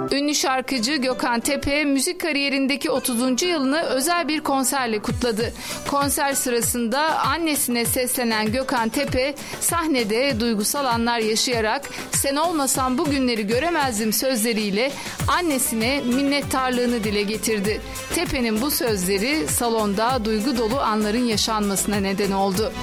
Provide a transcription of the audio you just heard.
Ünlü şarkıcı Gökhan Tepe müzik kariyerindeki 30. yılını özel bir konserle kutladı. Konser sırasında annesine seslenen Gökhan Tepe sahnede duygusal anlar yaşayarak "Sen olmasan bu günleri göremezdim" sözleriyle annesine minnettarlığını dile getirdi. Tepe'nin bu sözleri salonda duygu dolu anların yaşanmasına neden oldu.